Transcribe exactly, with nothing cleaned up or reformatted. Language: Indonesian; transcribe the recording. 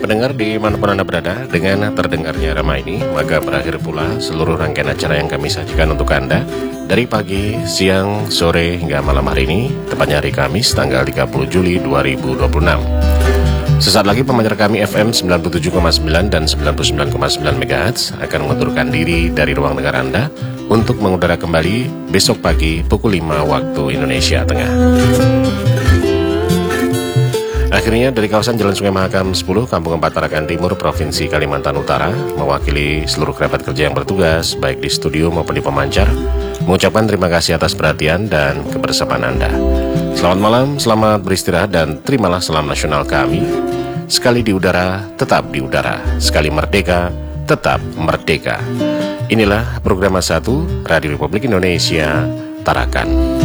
pendengar dimanapun Anda berada, dengan terdengarnya Rama ini, maka berakhir pula seluruh rangkaian acara yang kami sajikan untuk Anda dari pagi, siang, sore, hingga malam hari ini, tepatnya hari Kamis, tanggal tiga puluh Juli dua ribu dua puluh enam. Sesaat lagi pemancar kami F M sembilan puluh tujuh koma sembilan dan sembilan puluh sembilan koma sembilan megahertz akan mengaturkan diri dari ruang dengar Anda untuk mengudara kembali besok pagi pukul lima waktu Indonesia Tengah. Akhirnya dari kawasan Jalan Sungai Mahakam sepuluh, Kampung Empat Tarakan Timur, Provinsi Kalimantan Utara, mewakili seluruh kerabat kerja yang bertugas, baik di studio maupun di pemancar, mengucapkan terima kasih atas perhatian dan kebersamaan Anda. Selamat malam, selamat beristirahat, dan terimalah salam nasional kami. Sekali di udara, tetap di udara. Sekali merdeka, tetap merdeka. Inilah program satu Radio Republik Indonesia, Tarakan.